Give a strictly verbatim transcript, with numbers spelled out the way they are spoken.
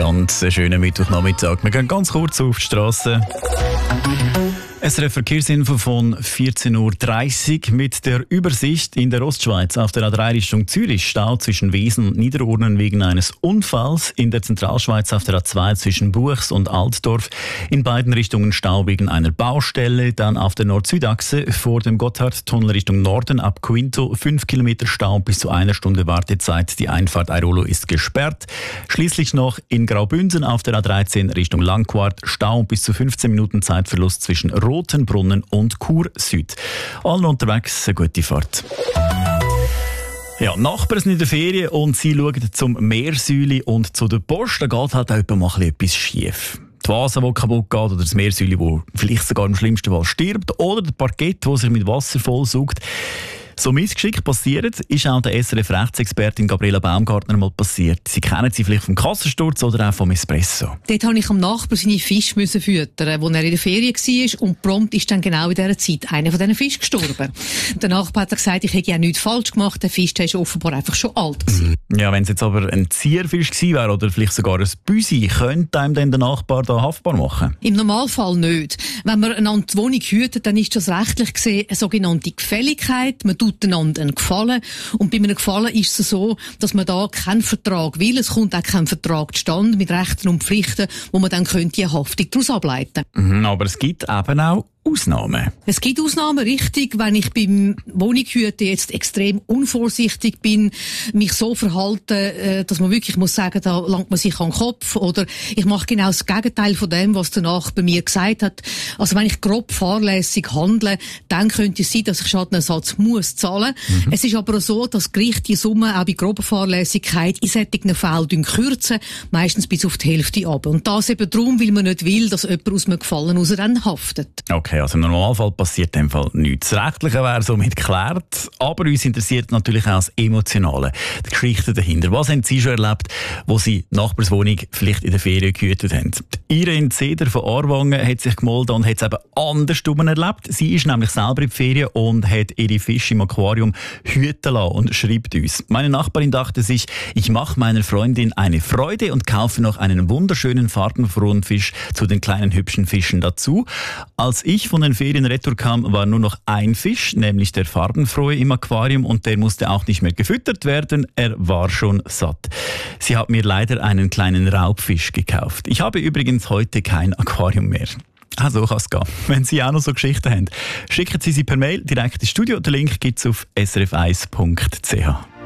Ganz einen schönen Mittwochnachmittag. Wir gehen ganz kurz auf die Straße. S R F Verkehrsinfo von vierzehn Uhr dreißig mit der Übersicht. In der Ostschweiz auf der A drei Richtung Zürich Stau zwischen Wesen und Niederurnen wegen eines Unfalls. In der Zentralschweiz auf der A zwei zwischen Buchs und Altdorf in beiden Richtungen Stau wegen einer Baustelle. Dann auf der Nord-Süd-Achse vor dem Gotthardtunnel Richtung Norden ab Quinto fünf Kilometer Stau bis zu einer Stunde Wartezeit. Die Einfahrt Airolo ist gesperrt. Schließlich noch in Graubünden auf der A dreizehn Richtung Langquart Stau bis zu fünfzehn Minuten Zeitverlust zwischen Rotenbrunnen und Chur Süd. Allen unterwegs eine gute Fahrt. Ja, Nachbarn sind in der Ferien und sie schauen zum Meersäule und zu der Post. Da geht halt auch mal etwas schief. Die Vase, die kaputt geht, oder das Meersäule, das vielleicht sogar im schlimmsten Fall stirbt, oder der Parkett, der sich mit Wasser vollsaugt. So Missgeschick passiert, ist auch der S R F-Rechtsexpertin Gabriela Baumgartner mal passiert. Sie kennen sie vielleicht vom Kassensturz oder auch vom Espresso. Dort musste ich am Nachbar seine Fische müssen füttern, wo er in der Ferien war. Und prompt ist dann genau in dieser Zeit einer von diesen Fischen gestorben. Der Nachbar hat gesagt, ich hätte ja nichts falsch gemacht. Der Fisch war offenbar einfach schon alt gewesen. Ja, wenn es jetzt aber ein Zierfisch gewesen wäre oder vielleicht sogar ein Büsi, könnte einem dann der Nachbar da haftbar machen? Im Normalfall nicht. Wenn man einander die Wohnung hütet, dann ist das rechtlich gesehen eine sogenannte Gefälligkeit. Man tut einander einen Gefallen. Und bei einem Gefallen ist es so, dass man da keinen Vertrag will. Es kommt auch kein Vertrag zustande mit Rechten und Pflichten, wo man dann könnte eine Haftung daraus ableiten. Mhm, aber es gibt eben auch Ausnahmen. Es gibt Ausnahmen, richtig. Wenn ich beim Wohnungshüten jetzt extrem unvorsichtig bin, mich so verhalte, dass man wirklich muss sagen, da langt man sich an den Kopf, oder ich mache genau das Gegenteil von dem, was der Nachbar mir gesagt hat. Also wenn ich grob fahrlässig handle, dann könnte es sein, dass ich Schadenersatz muss zahlen. Mhm. Es ist aber auch so, dass Gerichte die Summe auch bei grober Fahrlässigkeit in solchen Fällen kürzen, meistens bis auf die Hälfte ab. Und das eben darum, weil man nicht will, dass jemand aus einem Gefallen raus dann haftet. Okay, also im Normalfall passiert in dem Fall nichts. Das Rechtliche wäre somit geklärt, aber uns interessiert natürlich auch das Emotionale, die Geschichte dahinter. Was haben Sie schon erlebt, wo Sie die Nachbarswohnung vielleicht in der Ferien gehütet haben? Die Irene Zeder von Aarwangen hat sich gemeldet und hat es eben andersrum erlebt. Sie ist nämlich selber in die Ferien und hat ihre Fische im Aquarium hüten lassen und schreibt uns: Meine Nachbarin dachte sich, ich mache meiner Freundin eine Freude und kaufe noch einen wunderschönen farbenfrohen Fisch zu den kleinen hübschen Fischen dazu. Als ich von den Ferien retour kam, war nur noch ein Fisch, nämlich der farbenfrohe im Aquarium, und der musste auch nicht mehr gefüttert werden, er war schon satt. Sie hat mir leider einen kleinen Raubfisch gekauft. Ich habe übrigens heute kein Aquarium mehr. Ah, so kann es gehen. Wenn Sie auch noch so Geschichten haben, schicken Sie sie per Mail direkt ins Studio. Den Link gibt es auf s r f eins punkt c h.